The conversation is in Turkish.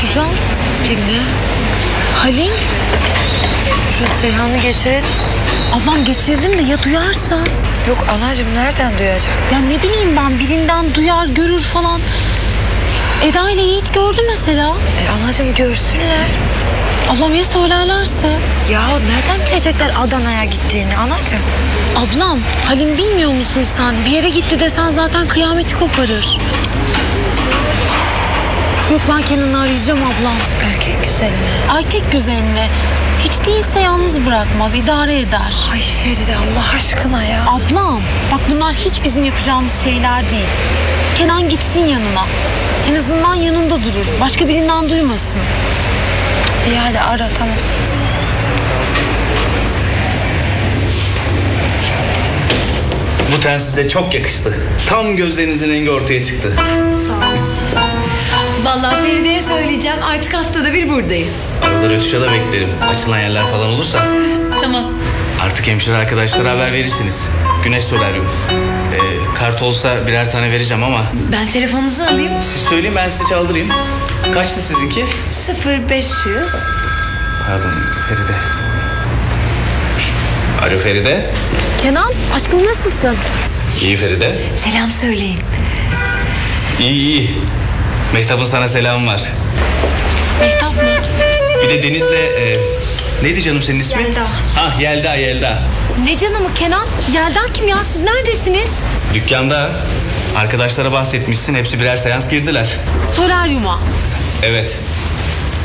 Suzan. Kimle? Halim. Şu Seyhan'ı geçirelim. Ablam geçirelim de ya duyarsa? Yok anacığım, nereden duyacak? Ya ne bileyim ben, birinden duyar görür falan. Eda ile Yiğit gördü mesela. Anacığım görsünler. Ablam ya söylerlerse? Ya nereden bilecekler Adana'ya gittiğini anacığım? Ablam, Halim bilmiyor musun sen? Bir yere gitti desen zaten kıyameti koparır. Yok, ben Kenan'ı arayacağım ablam. Erkek güzeline. Erkek güzeline. Hiç değilse yalnız bırakmaz, idare eder. Ay Feride, Allah aşkına ya. Ablam, bak bunlar hiç bizim yapacağımız şeyler değil. Kenan gitsin yanına. En azından yanında durur. Başka birinden duymasın. İyi hadi ara, tamam. Bu ten size çok yakıştı. Tam gözlerinizin rengi ortaya çıktı. Vallahi Feride'ye söyleyeceğim. Artık haftada bir buradayız. Arada rötuşa da beklerim. Açılan yerler falan olursa. Tamam. Artık hemşire arkadaşlara haber verirsiniz. Güneş Solaryum. Kart olsa birer tane vereceğim ama. Ben telefonunuzu alayım. Siz söyleyin, ben size çaldırayım. Kaçtı sizinki? 0500. Pardon, Feride. Alo Feride. Kenan, aşkım nasılsın? İyi Feride. Selam söyleyin. İyi. Mehtap'ın sana selamı var. Mehtap mı? Bir de Deniz'le... neydi canım senin ismin? Yelda. Ha, Yelda. Ne canı mı Kenan? Yelda kim ya? Siz neredesiniz? Dükkanda arkadaşlara bahsetmişsin. Hepsi birer seans girdiler. Solaryuma. Evet.